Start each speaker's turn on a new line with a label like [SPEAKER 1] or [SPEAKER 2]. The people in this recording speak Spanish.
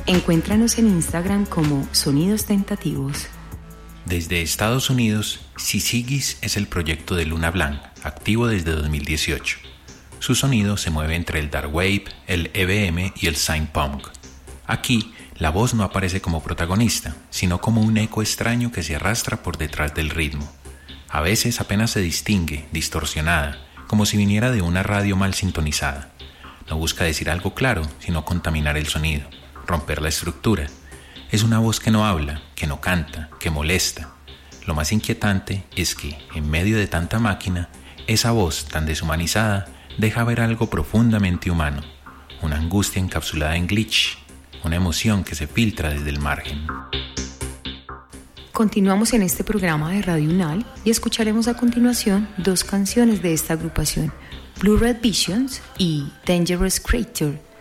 [SPEAKER 1] Encuéntranos en Instagram como Sonidos Tentativos.
[SPEAKER 2] Desde Estados Unidos, Syzygies es el proyecto de Luna Blanc, activo desde 2018. Su sonido se mueve entre el dark wave, el EBM y el synth-punk. Aquí, la voz no aparece como protagonista, sino como un eco extraño que se arrastra por detrás del ritmo. A veces apenas se distingue, distorsionada, como si viniera de una radio mal sintonizada. No busca decir algo claro, sino contaminar el sonido, romper la estructura. Es una voz que no habla, que no canta, que molesta. Lo más inquietante es que, en medio de tanta máquina, esa voz tan deshumanizada deja ver algo profundamente humano, una angustia encapsulada en glitch, una emoción que se filtra desde el margen.
[SPEAKER 1] Continuamos en este programa de Radio UNAL y escucharemos a continuación 2 canciones de esta agrupación, Blue Red Visions y Dangerous Creature,